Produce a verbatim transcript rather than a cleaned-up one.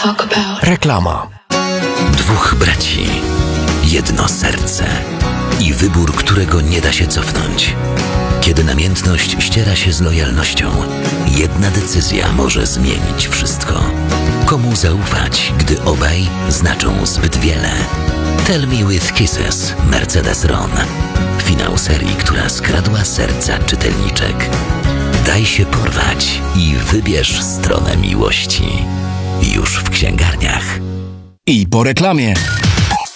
talk about. Reklama. Dwóch braci, jedno serce i wybór, którego nie da się cofnąć. Kiedy namiętność ściera się z lojalnością, jedna decyzja może zmienić wszystko. Komu zaufać, gdy obaj znaczą zbyt wiele? Tell Me With Kisses, Mercedes Ron. Finał serii, która skradła serca czytelniczek. Daj się porwać i wybierz stronę miłości. Już w księgarniach. I po reklamie.